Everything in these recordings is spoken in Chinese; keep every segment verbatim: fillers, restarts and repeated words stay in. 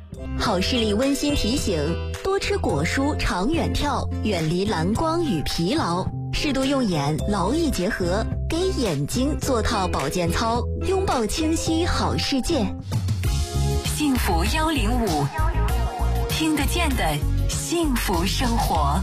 好视力温馨提醒：多吃果蔬，长远跳，远离蓝光与疲劳，适度用眼，劳逸结合，给眼睛做套保健操，拥抱清晰好世界。 幸福幺零五，听得见的幸福生活。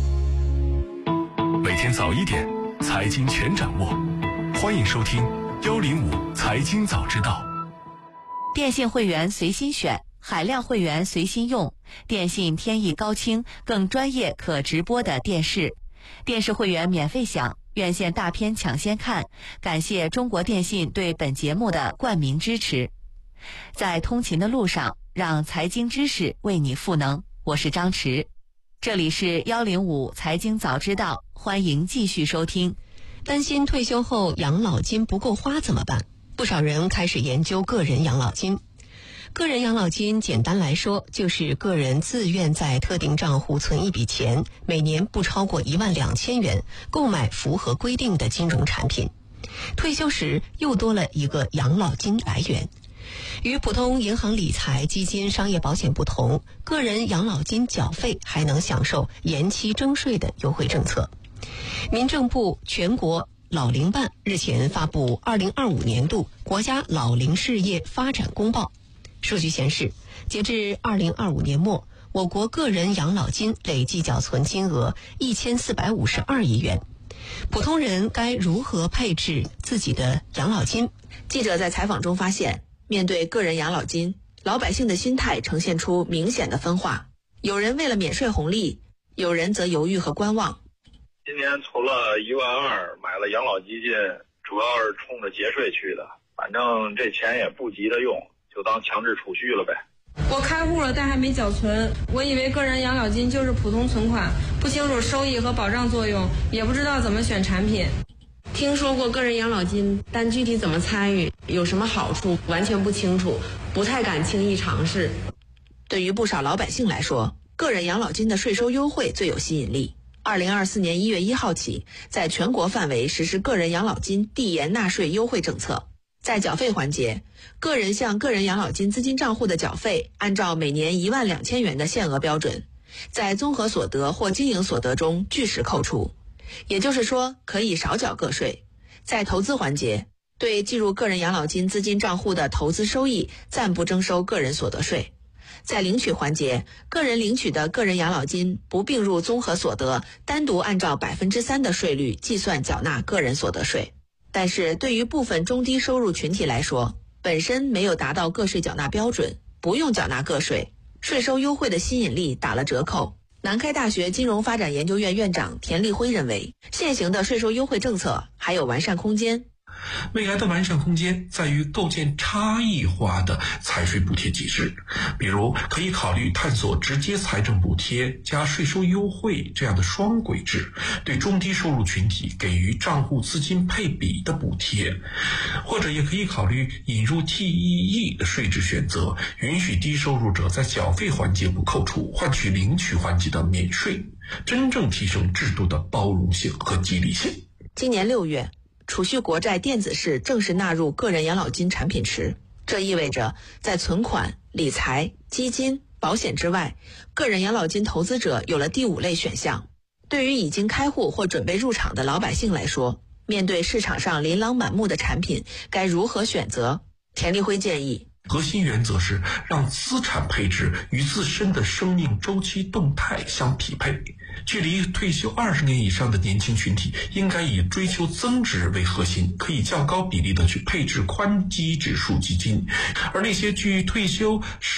每天早一点，财经全掌握。欢迎收听幺零五财经早知道。 电信会员随心选，海量会员随心用，电信天翼高清更专业可直播的电视，电视会员免费享，院线大片抢先看。感谢中国电信对本节目的冠名支持。在通勤的路上，让财经知识为你赋能。我是张弛，这里是幺零五财经早知道，欢迎继续收听。 担心退休后养老金不够花怎么办？不少人开始研究个人养老金。个人养老金简单来说，就是个人自愿在特定账户存一笔钱，每年不超过一万两千元，购买符合规定的金融产品。退休时又多了一个养老金来源。与普通银行理财、基金、商业保险不同，个人养老金缴费还能享受延期征税的优惠政策。民政部全国老龄办日前发布二零二五年度国家老龄事业发展公报。数据显示，截至二零二五年末，我国个人养老金累计缴存金额一千四百五十二亿元。普通人该如何配置自己的养老金？ 记者在采访中发现，面对个人养老金，老百姓的心态呈现出明显的分化。有人为了免税红利，有人则犹豫和观望。 今年存了一万二，买了养老基金，主要是冲着节税去的。反正这钱也不急着用，就当强制储蓄了呗。 我开户了，但还没缴存。我以为个人养老金就是普通存款，不清楚收益和保障作用，也不知道怎么选产品。 听说过个人养老金，但具体怎么参与，有什么好处，完全不清楚，不太敢轻易尝试。对于不少老百姓来说，个人养老金的税收优惠最有吸引力。二零二四年一月一号起，在全国范围实施个人养老金递延纳税优惠政策。在缴费环节，个人向个人养老金资金账户的缴费按照每年一万两千元的限额标准，在综合所得或经营所得中据实扣除，也就是说可以少缴个税。在投资环节，对计入个人养老金资金账户的投资收益暂不征收个人所得税。在领取环节，个人领取的个人养老金不并入综合所得，单独按照百分之三的税率计算缴纳个人所得税。但是对于部分中低收入群体来说，本身没有达到个税缴纳标准，不用缴纳个税，税收优惠的吸引力打了折扣。南开大学金融发展研究院院长田立辉认为，现行的税收优惠政策还有完善空间。 未来的完善空间在于构建差异化的财税补贴机制，比如可以考虑探索直接财政补贴加税收优惠这样的双轨制，对中低收入群体给予账户资金配比的补贴，或者也可以考虑引入 T E E 的税制选择，允许低收入者在缴费环节不扣除，换取领取环节的免税，真正提升制度的包容性和激励性。 今年六月，储蓄国债电子式正式纳入个人养老金产品池，这意味着在存款、理财、基金、保险之外，个人养老金投资者有了第五类选项。对于已经开户或准备入场的老百姓来说，面对市场上琳琅满目的产品，该如何选择？田立辉建议， 核心原则是让资产配置与自身的生命周期动态相匹配。距离退休二十年以上的年轻群体应该以追求增值为核心，可以较高比例的去配置宽基指数基金，而那些距退休